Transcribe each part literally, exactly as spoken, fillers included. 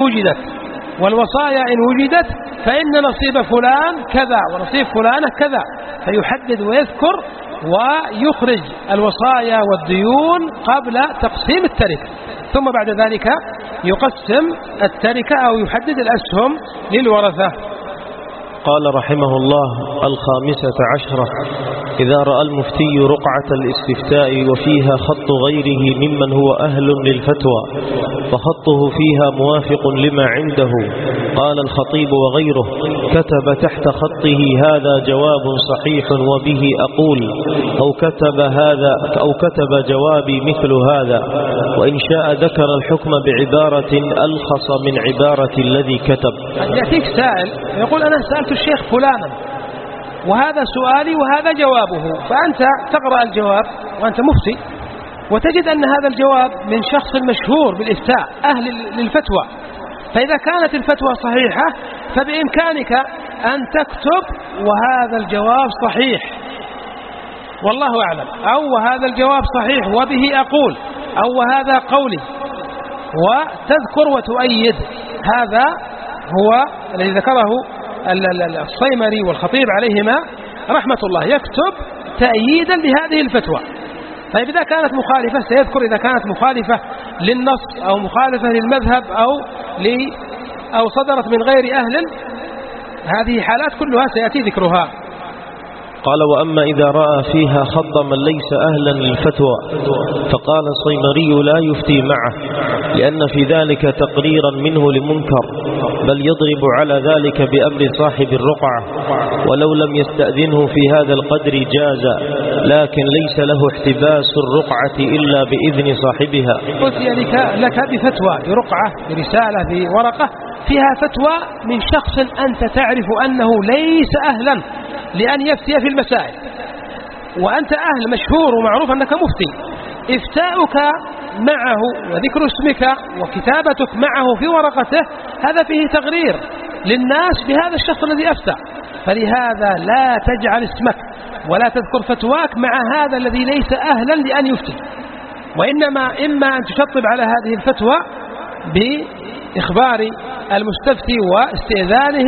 وجدت، والوصايا إن وجدت فإن نصيب فلان كذا ونصيب فلانة كذا، فيحدد ويذكر ويخرج الوصايا والديون قبل تقسيم التركة، ثم بعد ذلك يقسم التركة أو يحدد الأسهم للورثة. قال رحمه الله: الخامسة عشرة: إذا رأى المفتي رقعة الاستفتاء وفيها خط غيره ممن هو أهل للفتوى فخطه فيها موافق لما عنده، قال الخطيب وغيره: كتب تحت خطه هذا جواب صحيح وبه أقول، أو كتب هذا أو كتب جوابي مثل هذا، وإن شاء ذكر الحكم بعبارة ألخص من عبارة الذي كتب. يأتيك سائل يقول: أنا سألت الشيخ فلانا وهذا سؤالي وهذا جوابه، فأنت تقرأ الجواب وأنت مفتي وتجد أن هذا الجواب من شخص مشهور بالإفتاء أهل للفتوى، فإذا كانت الفتوى صحيحة فبإمكانك أن تكتب وهذا الجواب صحيح والله أعلم، أو وهذا الجواب صحيح وبه أقول، أو وهذا قولي، وتذكر وتؤيد. هذا هو الذي ذكره الصيمري والخطيب عليهما رحمة الله، يكتب تأييدا لهذه الفتوى. طيب إذا كانت مخالفة سيذكر إذا كانت مخالفة للنص أو مخالفة للمذهب أو ل أو صدرت من غير أهل، هذه حالات كلها سيأتي ذكرها. قال: وأما إذا رأى فيها خط من ليس أهلا للفتوى فقال الصيمري: لا يفتي معه، لأن في ذلك تقريرا منه لمنكر، بل يضرب على ذلك بأمر صاحب الرقعة، ولو لم يستأذنه في هذا القدر جاز، لكن ليس له احتباس الرقعة إلا بإذن صاحبها. أتي لك بفتوى برقعة برسالة بورقة فيها فتوى من شخص أنت تعرف أنه ليس أهلا لأن يفتي في المسائل، وأنت أهل مشهور ومعروف أنك مفتي، إفتاؤك معه وذكر اسمك وكتابتك معه في ورقته هذا فيه تغرير للناس بهذا الشخص الذي أفتى، فلهذا لا تجعل اسمك ولا تذكر فتواك مع هذا الذي ليس أهلا لأن يفتي، وإنما إما أن تشطب على هذه الفتوى بإخبار المستفتي واستئذانه،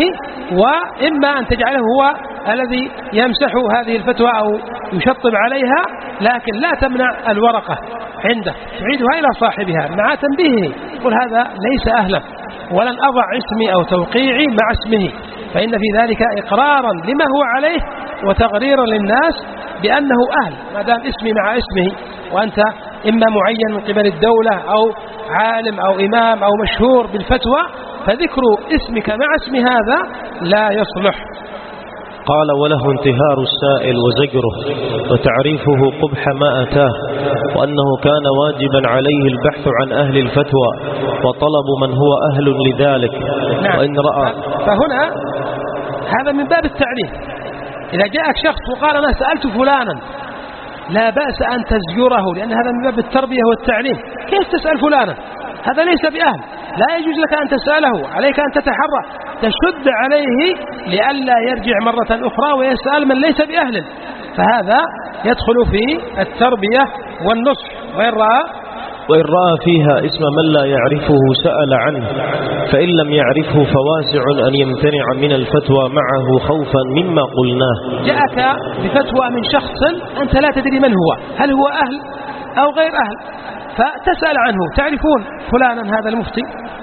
وإما أن تجعله هو الذي يمسح هذه الفتوى أو يشطب عليها، لكن لا تمنع الورقة عنده، تعيدها إلى صاحبها مع تنبيهه، قل هذا ليس أهلا ولن أضع اسمي أو توقيعي مع اسمه، فإن في ذلك إقرارا لما هو عليه وتغريرا للناس بأنه أهل، ما دام اسمي مع اسمه وأنت إما معين من قبل الدولة أو عالم أو إمام أو مشهور بالفتوى، فذكر اسمك مع اسم هذا لا يصلح. قال: وله انتهار السائل وزجره وتعريفه قبح ما أتاه، وأنه كان واجبا عليه البحث عن أهل الفتوى وطلب من هو أهل لذلك. نعم. وإن رأى فهنا هذا من باب التعريف، إذا جاءك شخص وقال أنا سألت فلانا لا بأس أن تزجره، لأن هذا من باب التربية والتعليم. كيف تسأل فلانا؟ هذا ليس بأهل، لا يجوز لك أن تسأله، عليك أن تتحرى تشد عليه لئلا يرجع مرة أخرى ويسأل من ليس بأهل، فهذا يدخل في التربية والنصح. وإن رأى وإن رأى فيها اسم من لا يعرفه سأل عنه، فإن لم يعرفه فواسع أن يمتنع من الفتوى معه خوفا مما قلناه. جاءك بفتوى من شخص أنت لا تدري من هو، هل هو أهل أو غير أهل، فتسأل عنه، تعرفون فلانا هذا المفتي،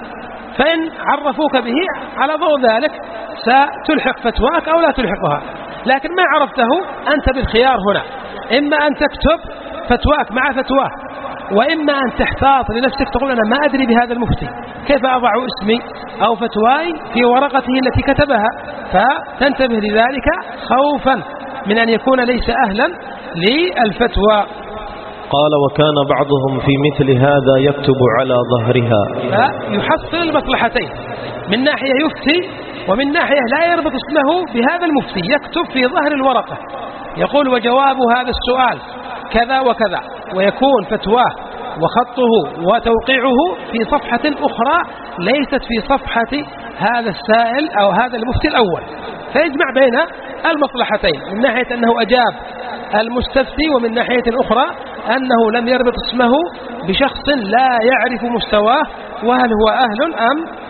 فإن عرفوك به على ضوء ذلك ستلحق فتواك أو لا تلحقها، لكن ما عرفته أنت بالخيار هنا، إما أن تكتب فتواك مع فتواه، وإما أن تحتاط لنفسك تقول أنا ما أدري بهذا المفتي، كيف أضع اسمي أو فتواي في ورقته التي كتبها، فتنتبه لذلك خوفا من أن يكون ليس أهلا للفتوى. قال: وكان بعضهم في مثل هذا يكتب على ظهرها، يحصل المصلحتين، من ناحية يفتي ومن ناحية لا يربط اسمه بهذا المفتي، يكتب في ظهر الورقة يقول وجواب هذا السؤال كذا وكذا، ويكون فتواه وخطه وتوقيعه في صفحة أخرى ليست في صفحة هذا السائل أو هذا المفتي الأول، فيجمع بين المصلحتين، من ناحية أنه أجاب المستفتي، ومن ناحية أخرى أنه لم يربط اسمه بشخص لا يعرف مستواه وهل هو أهل أم